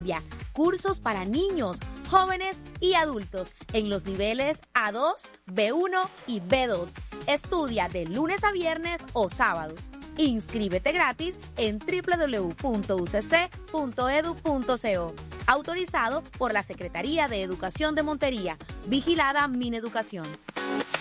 Cursos para niños, jóvenes y adultos en los niveles A2, B1 y B2. Estudia de lunes a viernes o sábados. Inscríbete gratis en www.ucc.edu.co. Autorizado por la Secretaría de Educación de Montería. Vigilada Mineducación.